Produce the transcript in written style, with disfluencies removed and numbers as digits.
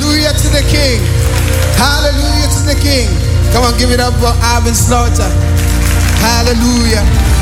Hallelujah to the King. Hallelujah to the King. Come on, give it up for Arvin Slaughter. Hallelujah.